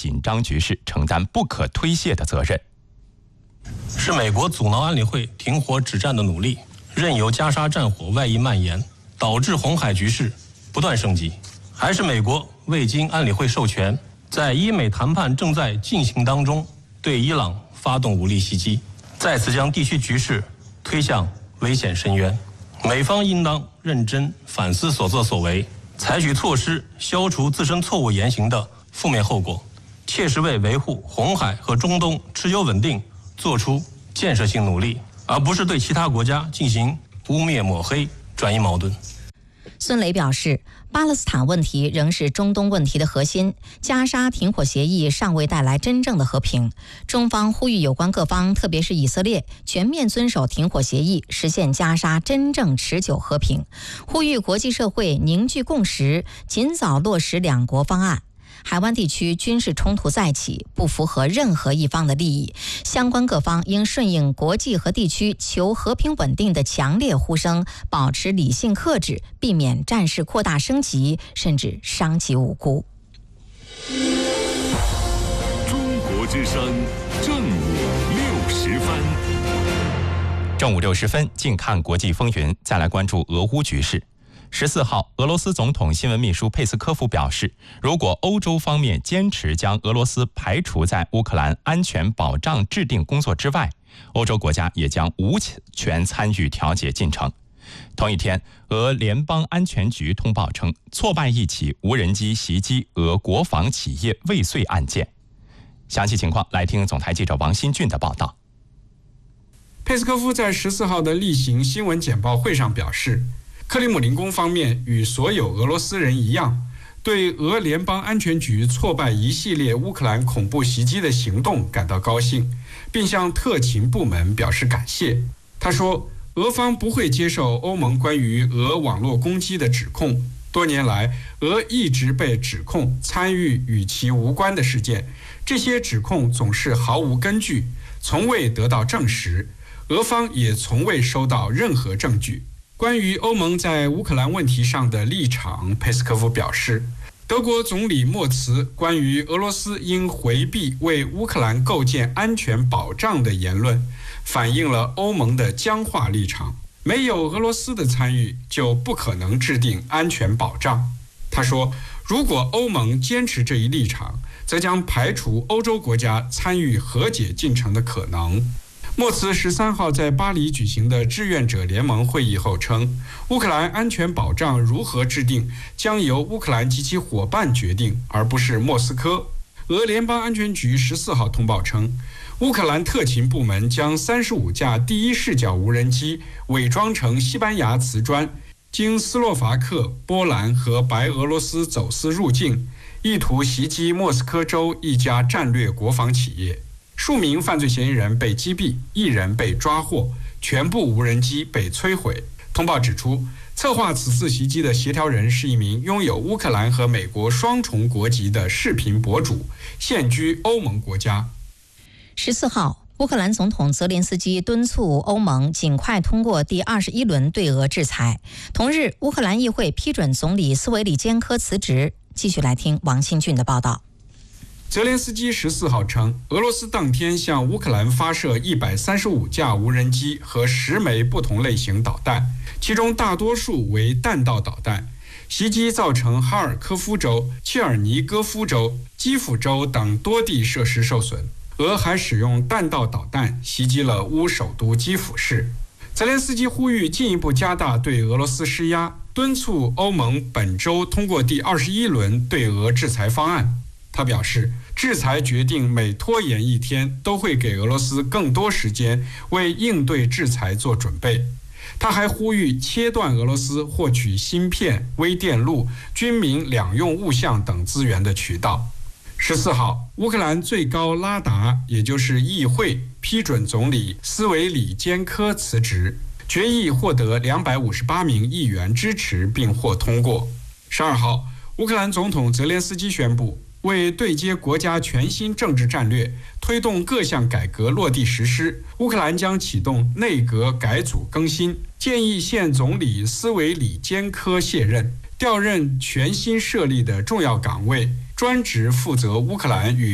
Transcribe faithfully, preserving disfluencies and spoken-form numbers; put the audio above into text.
紧张局势承担不可推卸的责任。 是美国阻挠安理会停火止战的努力，任由加沙战火外溢蔓延，导致红海局势不断升级，还是美国未经安理会授权，在伊美谈判正在进行当中，对伊朗发动武力袭击，再次将地区局势推向危险深渊。美方应当认真反思所作所为，采取措施消除自身错误言行的负面后果，切实为维护红海和中东持久稳定做出建设性努力，而不是对其他国家进行污蔑抹黑、转移矛盾。 孙磊表示，巴勒斯坦问题仍是中东问题的核心，加沙停火协议尚未带来真正的和平。中方呼吁有关各方，特别是以色列，全面遵守停火协议，实现加沙真正持久和平。呼吁国际社会凝聚共识，尽早落实两国方案。海湾地区军事冲突再起，不符合任何一方的利益，相关各方应顺应国际和地区求和平稳定的强烈呼声，保持理性克制，避免战事扩大升级，甚至伤及无辜。 中国之声正午六时分， 正午六十分，近看国际风云，再来关注俄乌局势。十四号，俄罗斯总统新闻秘书佩斯科夫表示，如果欧洲方面坚持将俄罗斯排除在乌克兰安全保障制定工作之外，欧洲国家也将无权参与调解进程。同一天，俄联邦安全局通报称，挫败一起无人机袭击俄国防企业未遂案件。详细情况来听总台记者王新俊的报道。 佩斯科夫在十四号的例行新闻简报会上表示，克里姆林宫方面与所有俄罗斯人一样，对俄联邦安全局挫败一系列乌克兰恐怖袭击的行动感到高兴，并向特勤部门表示感谢。他说，俄方不会接受欧盟关于俄网络攻击的指控。多年来，俄一直被指控参与与其无关的事件，这些指控总是毫无根据，从未得到证实，俄方也从未收到任何证据。关于欧盟在乌克兰问题上的立场，佩斯科夫表示，德国总理默茨关于俄罗斯应回避为乌克兰构建安全保障的言论，反映了欧盟的僵化立场。没有俄罗斯的参与，就不可能制定安全保障。他说，如果欧盟坚持这一立场，则将排除欧洲国家参与和解进程的可能。默茨十三号在巴黎举行的志愿者联盟会议后称，乌克兰安全保障如何制定将由乌克兰及其伙伴决定，而不是莫斯科。俄联邦安全局十四号通报称，乌克兰特勤部门将三十五架第一视角无人机伪装成西班牙瓷砖，经斯洛伐克、波兰和白俄罗斯走私入境，意图袭击莫斯科州一家战略国防企业。数名犯罪嫌疑人被击毙，一人被抓获，全部无人机被摧毁。通报指出，策划此次袭击的协调人是一名拥有乌克兰和美国双重国籍的视频博主，现居欧盟国家。 十四号，乌克兰总统泽连斯基敦促欧盟尽快通过第二十一轮对俄制裁。同日，乌克兰议会批准总理斯维里坚科辞职。继续来听王新俊的报道。 泽连斯基十四号称，俄罗斯当天向乌克兰发射一百三十五架无人机和十枚不同类型导弹，其中大多数为弹道导弹。袭击造成哈尔科夫州、切尔尼戈夫州、基辅州等多地设施受损。俄还使用弹道导弹袭击了乌首都基辅市。泽连斯基呼吁进一步加大对俄罗斯施压，敦促欧盟本周通过第二十一轮对俄制裁方案。他表示，制裁决定每拖延一天，都会给俄罗斯更多时间为应对制裁做准备。他还呼吁切断俄罗斯获取芯片、微电路、军民两用物项等资源的渠道。十四号，乌克兰最高拉达，也就是议会，批准总理斯维里坚科辞职，决议获得两百五十八名议员支持并获通过。十二号，乌克兰总统泽连斯基宣布，为对接国家全新政治战略，推动各项改革落地实施，乌克兰将启动内阁改组更新，建议现总理斯维里坚科卸任，调任全新设立的重要岗位，专职负责乌克兰与